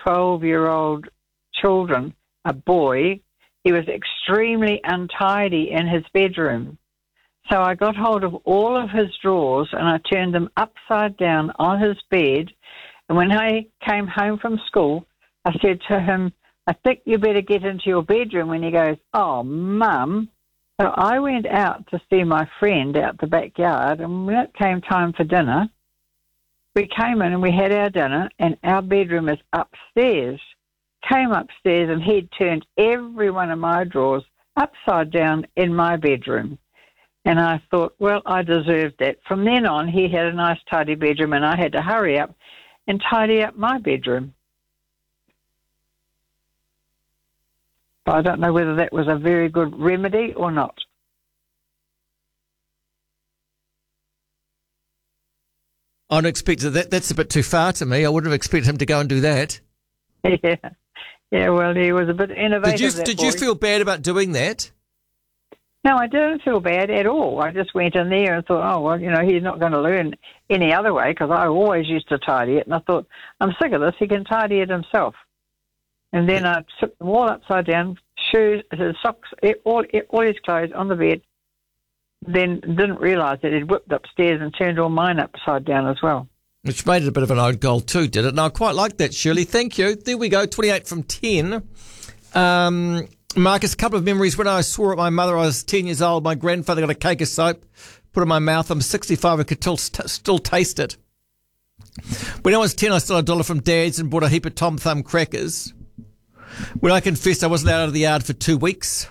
12-year-old children, a boy, he was extremely untidy in his bedroom. So I got hold of all of his drawers and I turned them upside down on his bed. And when I came home from school, I said to him, I think you better get into your bedroom. When he goes, oh, Mum. So I went out to see my friend out the backyard, and when it came time for dinner, we came in and we had our dinner, and our bedroom is upstairs. Came upstairs and he'd turned every one of my drawers upside down in my bedroom. And I thought, well, I deserved that. From then on, he had a nice tidy bedroom, and I had to hurry up and tidy up my bedroom. But I don't know whether that was a very good remedy or not. I'd expect that. That's a bit too far to me. I wouldn't have expected him to go and do that. Yeah. Well, he was a bit innovative. Did you feel bad about doing that? No, I didn't feel bad at all. I just went in there and thought, oh, well, he's not going to learn any other way, because I always used to tidy it. And I thought, I'm sick of this. He can tidy it himself. And then I took them all upside down, shoes, his socks, all his clothes on the bed. Then didn't realise that he'd whipped upstairs and turned all mine upside down as well. Which made it a bit of an old goal too, did it? And I quite like that, Shirley. Thank you. There we go, 28 from 10. Marcus, a couple of memories. When I swore at my mother, I was 10 years old. My grandfather got a cake of soap, put it in my mouth. I'm 65, I could still taste it. When I was 10, I stole $1 from Dad's and bought a heap of Tom Thumb crackers. When I confessed, I wasn't out of the yard for 2 weeks.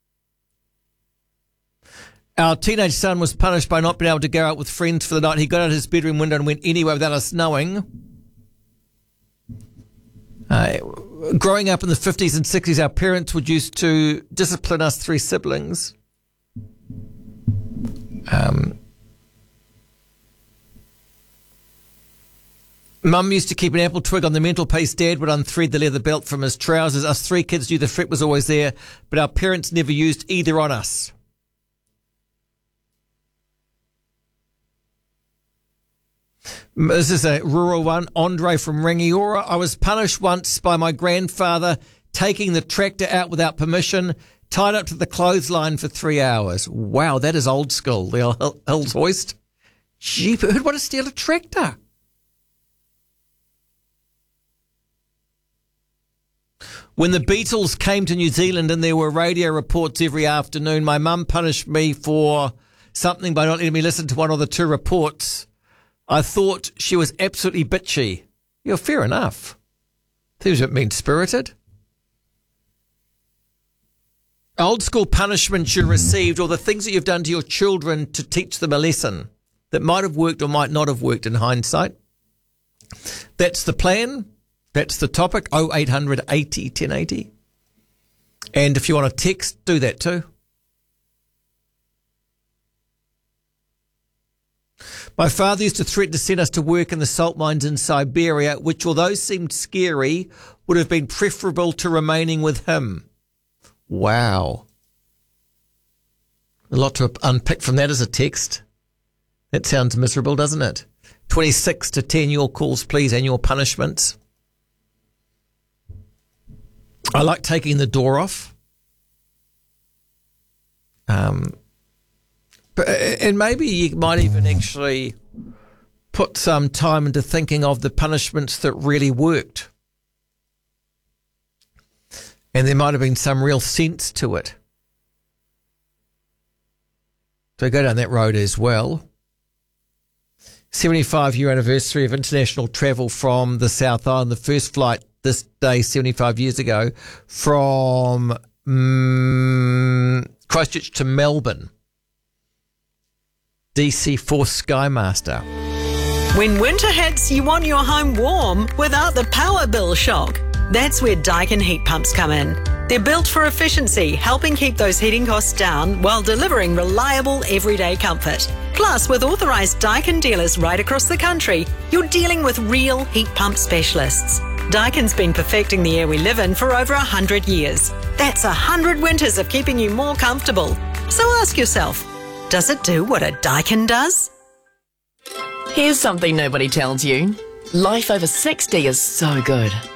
Our teenage son was punished by not being able to go out with friends for the night. He got out his bedroom window and went anywhere without us knowing. Growing up in the 50s and 60s, our parents would used to discipline us 3 siblings. Mum used to keep an apple twig on the mantelpiece. Dad would unthread the leather belt from his trousers. Us 3 kids knew the threat was always there, but our parents never used either on us. This is a rural one. Andre from Rangiora. I was punished once by my grandfather taking the tractor out without permission, tied up to the clothesline for 3 hours. Wow, that is old school, the Hills Hoist. Gee, who'd want to steal a tractor? When the Beatles came to New Zealand and there were radio reports every afternoon, my mum punished me for something by not letting me listen to one or the 2 reports. I thought she was absolutely bitchy. Yeah, fair enough. Seems a bit mean-spirited. Old school punishments you received, or the things that you've done to your children to teach them a lesson that might have worked or might not have worked in hindsight. That's the plan. That's the topic. 0800 80 1080. And if you want to text, do that too. My father used to threaten to send us to work in the salt mines in Siberia, which, although seemed scary, would have been preferable to remaining with him. Wow. A lot to unpick from that as a text. That sounds miserable, doesn't it? 26 to 10, your calls, please, and your punishments. I like taking the door off. And maybe you might even actually put some time into thinking of the punishments that really worked. And there might have been some real sense to it. So go down that road as well. 75-year anniversary of international travel from the South Island. The first flight this day 75 years ago from Christchurch to Melbourne. DC-4 Skymaster. When winter hits, you want your home warm without the power bill shock. That's where Daikin heat pumps come in. They're built for efficiency, helping keep those heating costs down while delivering reliable everyday comfort. Plus, with authorised Daikin dealers right across the country, you're dealing with real heat pump specialists. Daikin's been perfecting the air we live in for over 100 years. That's 100 winters of keeping you more comfortable. So ask yourself, does it do what a Daikin does? Here's something nobody tells you. Life over 60 is so good.